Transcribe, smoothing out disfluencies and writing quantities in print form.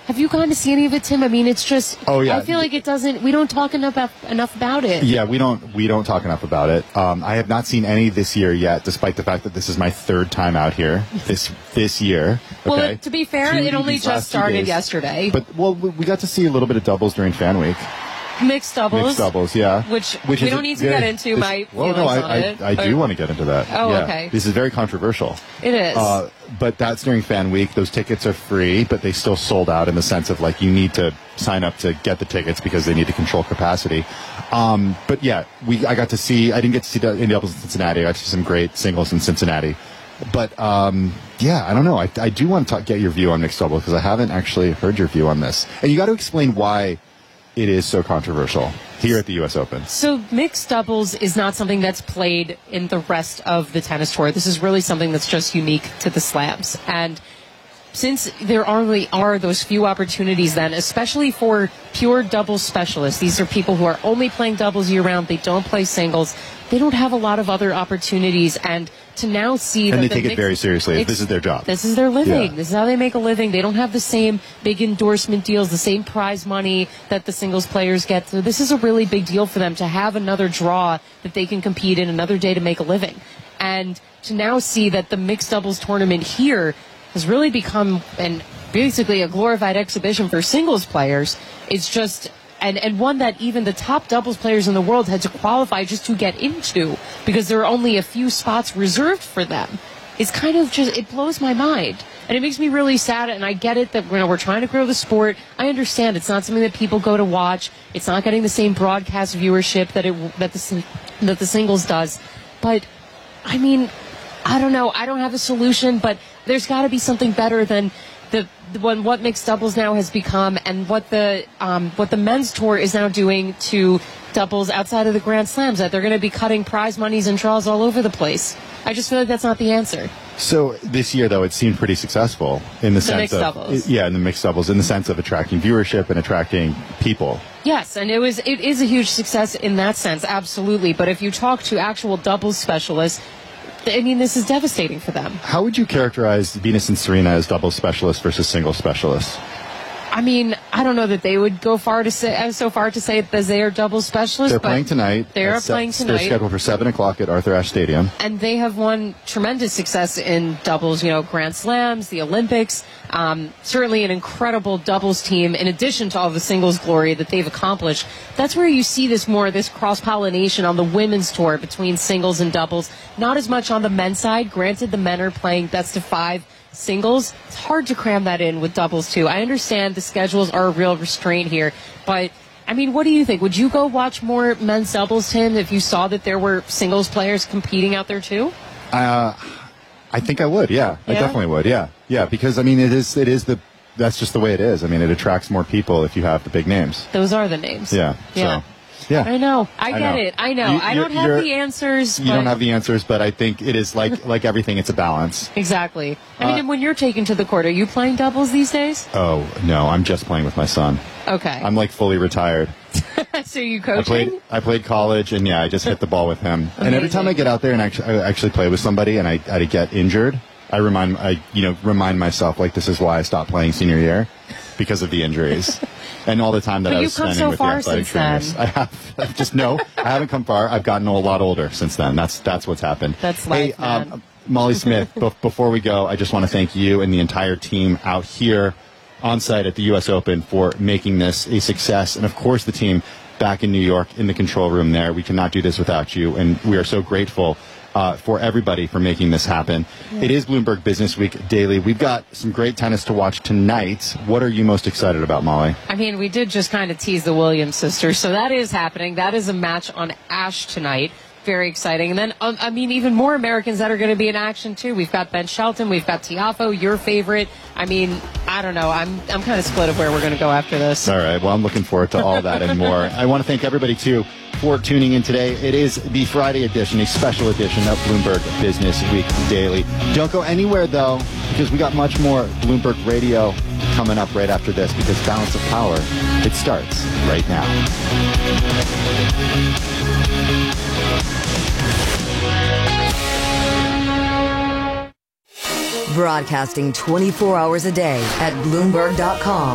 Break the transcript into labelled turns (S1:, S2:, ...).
S1: Have you gone to see any of it, Tim? I mean, it's just.
S2: Oh yeah.
S1: I feel like we don't talk enough about it.
S2: Yeah, we don't talk enough about it. I have not seen any this year yet, despite the fact that this is my third time out here this year. Okay?
S1: Well, to be fair, it only just started yesterday.
S2: But we got to see a little bit of doubles during Fan Week.
S1: Mixed doubles,
S2: yeah.
S1: Which we don't need to get into my feelings on it.
S2: I do want to get into that.
S1: Oh,
S2: yeah.
S1: okay.
S2: This is very controversial.
S1: It is.
S2: But that's during Fan Week. Those tickets are free, but they still sold out in the sense of, like, you need to sign up to get the tickets because they need to control capacity. But, yeah, I didn't get to see any doubles in Cincinnati. I got to see some great singles in Cincinnati. But, yeah, I don't know. I do want to get your view on mixed doubles because I haven't actually heard your view on this. And you got to explain why it is so controversial here at the U.S. Open. So
S1: mixed doubles is not something that's played in the rest of the tennis tour. This is really something that's just unique to the slams. And since there only are those few opportunities then, especially for pure doubles specialists, these are people who are only playing doubles year-round, they don't play singles, they don't have a lot of other opportunities. And to now see
S2: and
S1: that
S2: they take it very seriously. This is their job.
S1: This is their living. Yeah. This is how they make a living. They don't have the same big endorsement deals, the same prize money that the singles players get. So this is a really big deal for them to have another draw that they can compete in, another day to make a living. And to now see that the mixed doubles tournament here has really become basically a glorified exhibition for singles players. It's just and one that even the top doubles players in the world had to qualify just to get into because there are only a few spots reserved for them. It's kind of just, it blows my mind. And it makes me really sad, and I get it that we're trying to grow the sport. I understand it's not something that people go to watch. It's not getting the same broadcast viewership that the singles does. But, I mean, I don't know. I don't have a solution, but there's got to be something better than what mixed doubles now has become and what the men's tour is now doing to doubles outside of the Grand Slams, that they're going to be cutting prize monies and draws all over the place. I just feel like that's not the answer. So this year, though, it seemed pretty successful in the sense of doubles. Yeah, in the mixed doubles, in the sense of attracting viewership and attracting people. Yes, and it is a huge success in that sense, absolutely. But if you talk to actual doubles specialists, I mean, this is devastating for them. How would you characterize Venus and Serena as doubles specialists versus singles specialists? I mean, I don't know that they would go so far to say that they are doubles specialists. They're playing tonight. They are playing tonight. They're scheduled for 7 o'clock at Arthur Ashe Stadium. And they have won tremendous success in doubles, Grand Slams, the Olympics. Certainly an incredible doubles team in addition to all the singles glory that they've accomplished. That's where you see this cross-pollination on the women's tour between singles and doubles. Not as much on the men's side. Granted, the men are playing best-of-5 singles. It's hard to cram that in with doubles, too. I understand the schedules are a real restraint here, but I mean, what do you think? Would you go watch more men's doubles, Tim, if you saw that there were singles players competing out there, too? I think I would, yeah. I definitely would, yeah. Yeah, because, I mean, that's just the way it is. I mean, it attracts more people if you have the big names. Those are the names. Yeah. Yeah. So. Yeah, I know. I get it. I know. I don't have the answers. You don't have the answers, but I think it is like everything. It's a balance. Exactly. I mean, when you're taken to the court, are you playing doubles these days? Oh no, I'm just playing with my son. Okay. I'm like fully retired. So you coaching? I played college, and I just hit the ball with him. Amazing. And every time I get out there and I actually play with somebody, and I get injured, I remind myself, like, this is why I stopped playing senior year, because of the injuries. And all the time that I was spending with the athletic trainers. I haven't come far. I've gotten a lot older since then. That's what's happened. That's life, man. Molly Smith, before we go, I just want to thank you and the entire team out here on site at the U.S. Open for making this a success. And, of course, the team back in New York in the control room there. We cannot do this without you. And we are so grateful for everybody for making this happen. Yeah. It is Bloomberg Business Week Daily. We've got some great tennis to watch tonight. What are you most excited about, Molly? I mean, we did just kind of tease the Williams sisters, so that is happening. That is a match on Ashe tonight. Very exciting. And then, even more Americans that are going to be in action, too. We've got Ben Shelton. We've got Tiafoe, your favorite. I mean, I don't know. I'm kind of split of where we're going to go after this. All right. Well, I'm looking forward to all that and more. I want to thank everybody, too, for tuning in today. It is the Friday edition, a special edition of Bloomberg Business Week Daily. Don't go anywhere, though, because we got much more Bloomberg Radio coming up right after this, because Balance of Power, it starts right now.
S3: Broadcasting 24 hours a day at Bloomberg.com.